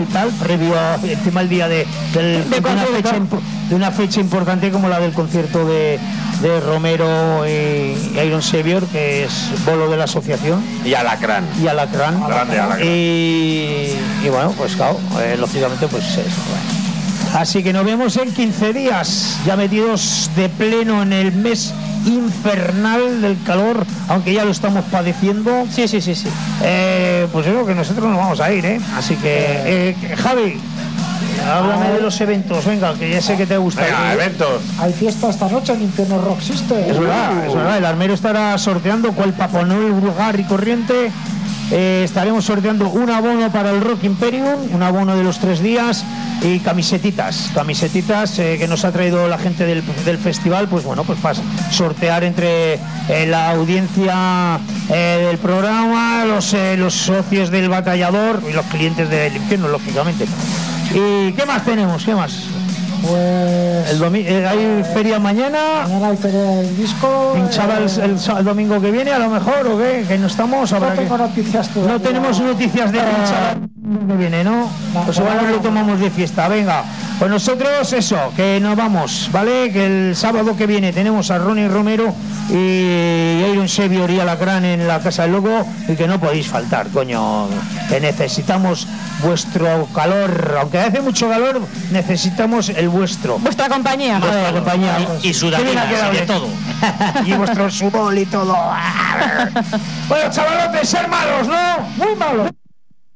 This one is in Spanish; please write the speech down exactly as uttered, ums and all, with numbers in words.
tal, previo a, encima el día de, del, de, de, una fecha, de una fecha importante como la del concierto de, de Romero y Iron Savior, que es bolo de la asociación. Y Alacrán. Y Alacrán. Grande Alacrán. Y, y bueno, pues claro, eh, lógicamente pues eso. Bueno. Así que nos vemos en quince días, ya metidos de pleno en el mes infernal del calor, aunque ya lo estamos padeciendo. Sí, sí, sí, sí. Eh, pues yo creo que nosotros nos vamos a ir, ¿eh? Así que, eh, Javi, háblame de los eventos, venga, que ya sé que te gusta. Venga, eventos. Hay fiesta esta noche en Infierno Rock System. Es verdad, es verdad. El armero estará sorteando cual Paponol vulgar y corriente. Eh, estaremos sorteando un abono para el Rock Imperium, un abono de los tres días y camisetitas, camisetitas eh, que nos ha traído la gente del, del festival, pues bueno, pues para sortear entre eh, la audiencia eh, del programa, los, eh, los socios del batallador y los clientes del infierno, lógicamente. ¿Y qué más tenemos? ¿Qué más? Pues el domi- eh, hay feria mañana. Mañana hay feria del disco. Pinchaba eh, el, el, el domingo que viene, a lo mejor, o qué, que no estamos. No tengo que... noticias todavía. No tenemos noticias de pinchar que viene, ¿no? No, Pues igual no, nos lo no. tomamos de fiesta. Venga, pues nosotros eso, que nos vamos, ¿vale? Que el sábado que viene tenemos a Ronnie Romero y Iron Savior y Alacrán en la Casa del Loco, y que no podéis faltar, coño, que necesitamos vuestro calor, aunque hace mucho calor, necesitamos el vuestro. Vuestra compañía. Vuestra compañía. Y, y sudadera, y de todo. Y vuestro sudor y todo. Bueno, chavalotes, ser malos, ¿no? Muy malos.